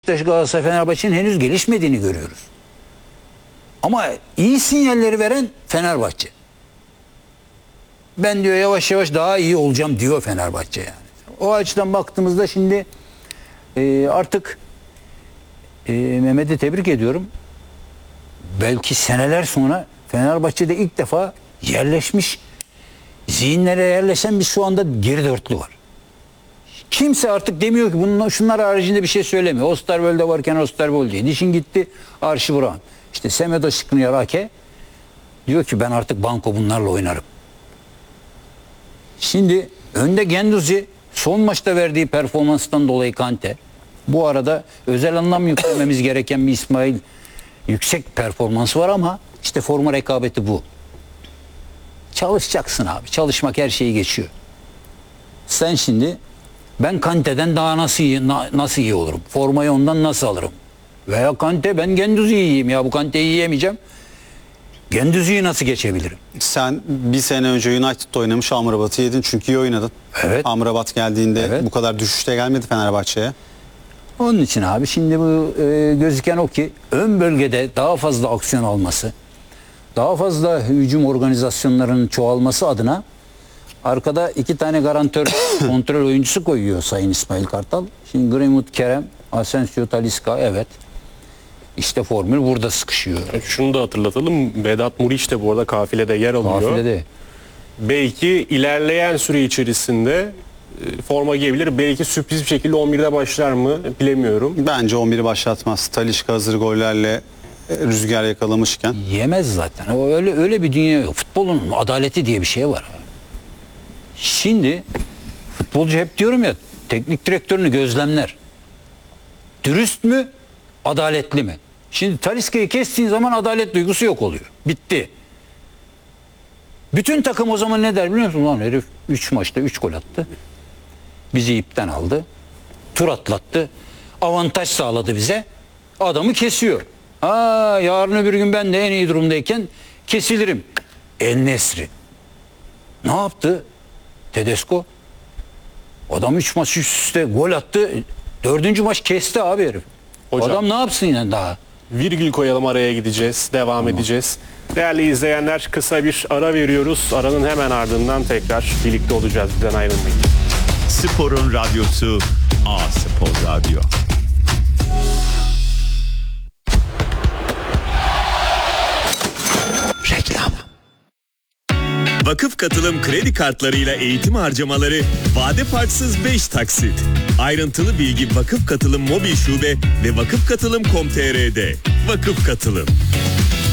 Beşiktaş, Galatasaray, Fenerbahçe'nin henüz gelişmediğini görüyoruz. Ama iyi sinyalleri veren Fenerbahçe. Ben diyor yavaş yavaş daha iyi olacağım diyor Fenerbahçe yani. O açıdan baktığımızda şimdi artık Mehmet'i tebrik ediyorum. Belki seneler sonra Fenerbahçe'de ilk defa yerleşmiş, zihinlere yerleşen bir şu anda geri dörtlü var. Kimse artık demiyor ki şunlar haricinde bir şey söylemiyor. Osterwolde varken Osterwolde. Dişin gitti Archie Brown. İşte Semedo Skriniar diyor ki ben artık banko bunlarla oynarım. Şimdi önde Guendouzi, son maçta verdiği performanstan dolayı Kante. Bu arada özel anlam yüklememiz gereken bir İsmail yüksek performansı var ama işte forma rekabeti bu. Çalışacaksın abi. Çalışmak her şeyi geçiyor. Sen şimdi ben Kante'den daha nasıl iyi olurum? Formayı ondan nasıl alırım? Veya Kante ben Guendouzi'yi yiyeyim ya bu Kante'yi yiyemeyeceğim. Guendouzi'yi nasıl geçebilirim? Sen bir sene önce United'da oynamış Amrabat'ı yedin çünkü iyi oynadın. Evet. Amrabat geldiğinde Evet. bu kadar düşüşte gelmedi Fenerbahçe'ye. Onun için abi şimdi bu gözüken o ki ön bölgede daha fazla aksiyon alması, daha fazla hücum organizasyonlarının çoğalması adına arkada 2 tane garantör kontrol oyuncusu koyuyor Sayın İsmail Kartal. Şimdi Greenwood, Kerem, Asensio, Talisca evet. İşte formül burada sıkışıyor. Şunu da hatırlatalım. Vedat Muriç de bu arada kafilede yer alıyor. Kafilede. Belki ilerleyen süre içerisinde forma giyebilir. Belki sürpriz bir şekilde 11'de başlar mı bilemiyorum. Bence 11'i başlatmaz. Talisca hazır gollerle rüzgar yakalamışken. Yemez zaten. O öyle bir dünya yok. Futbolun adaleti diye bir şey var. Şimdi futbolcu hep diyorum ya teknik direktörünü gözlemler. Dürüst mü? Adaletli mi? Şimdi Talisca'yı kestiğin zaman adalet duygusu yok oluyor. Bitti. Bütün takım o zaman ne der biliyor musun? Lan herif 3 maçta 3 gol attı. Bizi ipten aldı. Tur atlattı. Avantaj sağladı bize. Adamı kesiyor. Yarın öbür gün ben de en iyi durumdayken kesilirim. El Nesri. Ne yaptı? Tedesco. Adam 3 maç üst üste gol attı. 4. maç kesti abi herif. Hocam, adam ne yapsın yine daha? Virgül koyalım, araya gideceğiz. Devam edeceğiz. Değerli izleyenler, kısa bir ara veriyoruz. Aranın hemen ardından tekrar birlikte olacağız. Bizden ayrılmayın. Sporun radyosu A-Spor Radyo. Reklam. Vakıf Katılım kredi kartlarıyla eğitim harcamaları vade farksız 5 taksit. Ayrıntılı bilgi Vakıf Katılım mobil şube ve vakıfkatılım.com.tr'de. Vakıf Katılım.